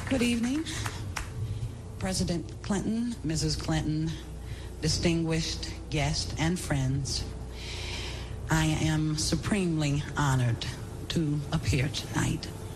Good evening, President Clinton, Mrs. Clinton, distinguished guests and friends. I am supremely honored to appear tonight.